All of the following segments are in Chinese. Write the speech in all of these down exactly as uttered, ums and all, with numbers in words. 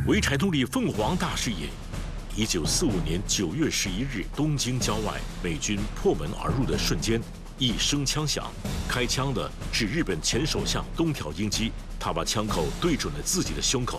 潍柴动力凤凰大视野，一九四五年九月十一日，东京郊外，美军破门而入的瞬间，一声枪响，开枪的是日本前首相东条英机，他把枪口对准了自己的胸口。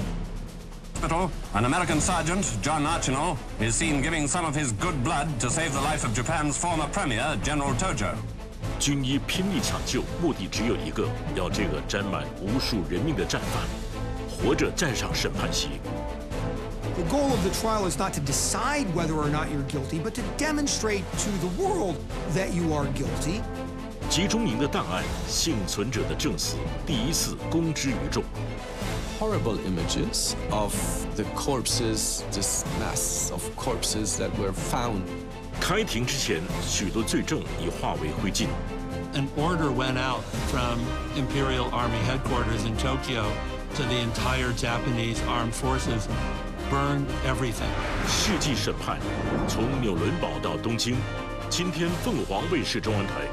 An American sergeant, John Archino, is seen giving some of his good blood to save the life of Japan's former premier, General Tojo. 军医拼命抢救，目的只有一个，要这个沾满无数人命的战犯，活着站上审判席。 The goal of the trial is not to decide whether or not you're guilty, but to demonstrate to the world that you are guilty. 集中营的档案，幸存者的证词，第一次公之于众。 Horrible images of the corpses, this mass of corpses that were found. 开庭之前，许多罪证已化为灰烬。 An order went out from Imperial Army headquarters in Tokyo to the entire Japanese armed forces, burn everything. 世纪审判，从纽伦堡到东京，今天凤凰卫视中文台。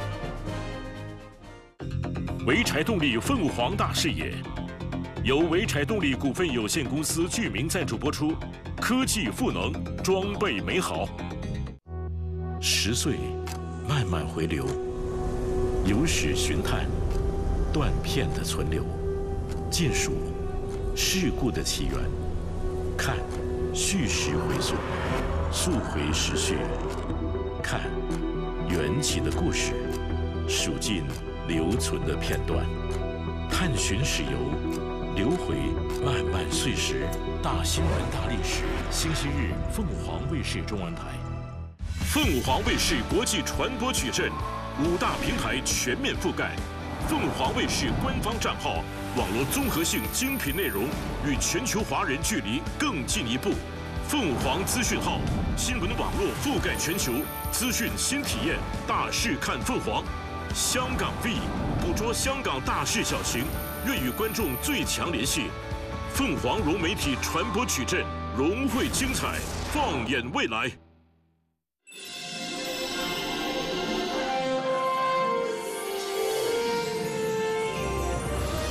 潍柴动力凤凰大视野，由潍柴动力股份有限公司剧名赞助播出，科技赋能，装备美好。十岁，慢慢回流，有史寻探，断片的存留，尽数事故的起源，看叙时回溯，溯回时序，看缘起的故事，数尽留存的片段，探寻史游，流回漫漫岁时，大新闻大历史。星期日，凤凰卫视中文台。凤凰卫视国际传播矩阵，五大平台全面覆盖。凤凰卫视官方账号，网络综合性精品内容，与全球华人距离更进一步。凤凰资讯号，新闻网络覆盖全球，资讯新体验，大事看凤凰。香港 V 捕捉香港大事小情，愿与观众最强联系。凤凰融媒体传播矩阵，融汇精彩，放眼未来。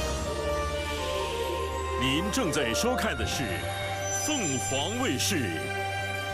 您正在收看的是凤凰卫视